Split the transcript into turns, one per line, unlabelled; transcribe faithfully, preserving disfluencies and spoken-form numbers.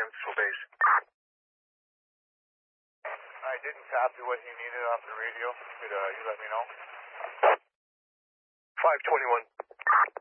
Cancel base.
I didn't copy what you needed off the radio. Could uh, you let me know?
five twenty-one.